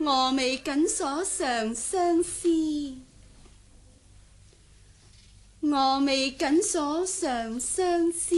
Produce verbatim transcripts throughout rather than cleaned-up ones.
峨眉緊鎖長相思，峨眉緊鎖長相思。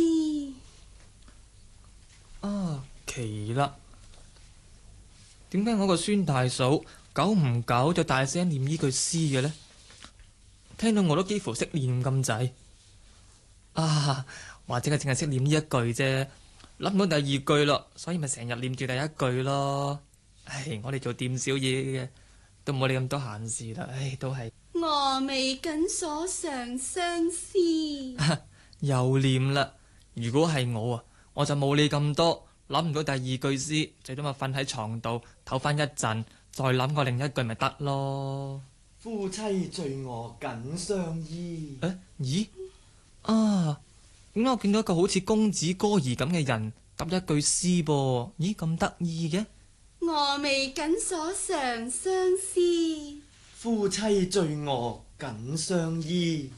啊，奇啦！點解我個孫大嫂久唔久就大聲念呢句詩嘅呢？聽到我都幾乎識念咁滯。啊，或者係淨係識念呢一句啫，諗唔到第二句咯，所以咪成日念住第一句咯。唉，我哋做店小嘢嘅都冇你咁多閒事啦。唉，都係峨眉緊鎖長相思。 又念啦。如果係我啊，我就冇你咁多，諗唔到第二句詩，最多咪瞓喺床度唞翻一陣，再諗個另一句咪得咯。 夫妻醉臥緊相依。 誒，咦？啊，點解我見到一個好似公子哥兒咁嘅人答一句詩噃？咦，咁得意嘅？ 峨眉緊鎖長相思。 夫妻醉臥緊相依。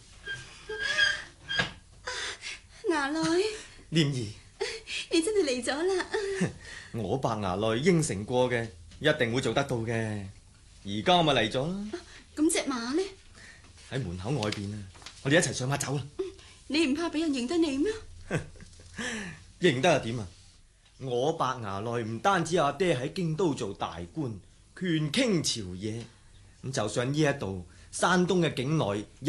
牙內， 念兒， 你真係嚟咗啦！ 我白牙內應承過嘅，一定會做得到嘅。而家我咪嚟咗啦。 咁隻馬呢？ 喺門口外邊啊！我哋一齊上馬走啦。 你唔怕俾人認得你咩？ 認得又點啊？我白牙內唔單止阿爹喺京都做大官，權傾朝野，咁就算呢一度山東嘅境內，日